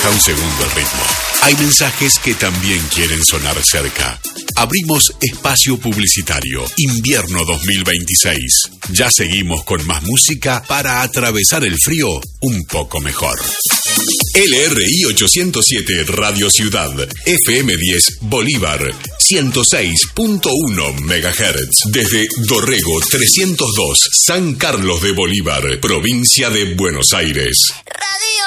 Baja un segundo el ritmo. Hay mensajes que también quieren sonar cerca. Abrimos espacio publicitario. Invierno 2026. Ya seguimos con más música para atravesar el frío un poco mejor. LRI 807 Radio Ciudad. FM 10 Bolívar. 106.1 MHz. Desde Dorrego 302, San Carlos de Bolívar, provincia de Buenos Aires.